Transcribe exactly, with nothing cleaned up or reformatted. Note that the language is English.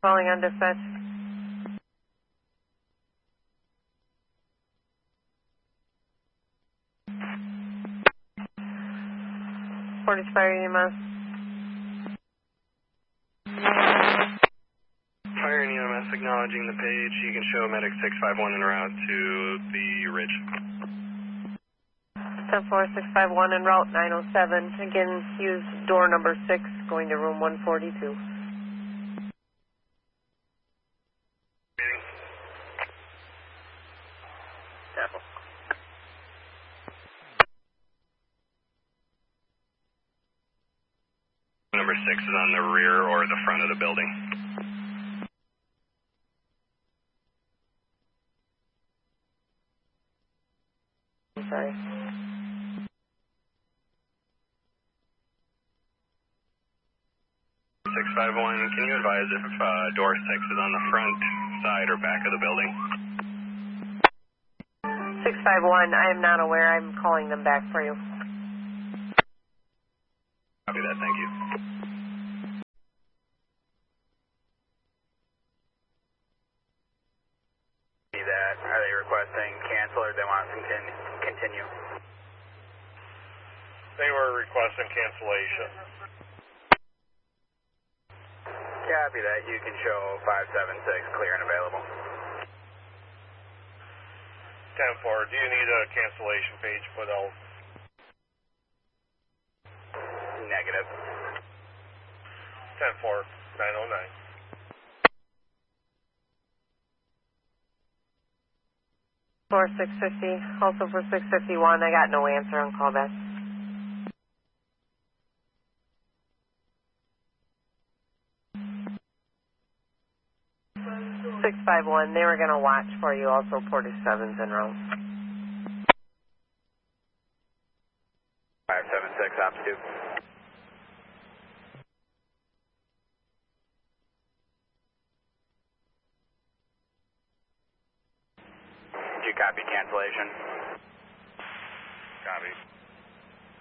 Calling on dispatch. Portage Fire E M S. Fire and E M S acknowledging the page. You can show medic six five one en route to the ridge. ten four six five one en route nine oh seven. Again, use door number six going to room one forty-two. Number six is on the rear or the front of the building. I'm sorry. six five one, can you advise if uh, door six is on the front, side, or back of the building? six five one, I am not aware. I'm calling them back for you. Copy that, thank you. See that. Are they requesting cancel or they want to continue? continue? They were requesting cancellation. Copy that. You can show five seven six clear and available. ten four, do you need a cancellation page put out? Negative. ten four, nine oh nine. For six fifty, also for six fifty-one, I got no answer on callback. six five one, they were going to watch for you, also Portage seven's en route. five seven six, ops two. Did you copy cancellation? Copy.